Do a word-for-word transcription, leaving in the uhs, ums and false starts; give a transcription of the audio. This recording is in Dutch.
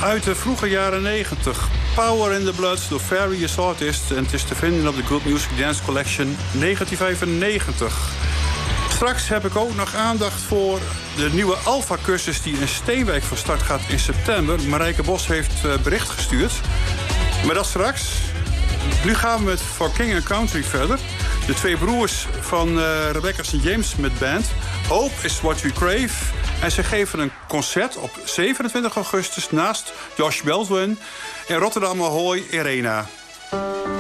Uit de vroege jaren negentig. Power in the Blood door Various Artists. En het is te vinden op de Good Music Dance Collection negentien vijfennegentig. Straks heb ik ook nog aandacht voor de nieuwe Alpha-cursus die in Steenwijk van start gaat in september. Marijke Bos heeft uh, bericht gestuurd. Maar dat straks. Nu gaan we met For King and Country verder. De twee broers van uh, Rebecca Saint James met band. Hope is what we crave. En ze geven een concert op zevenentwintig augustus naast Josh Baldwin in Rotterdam Ahoy Arena.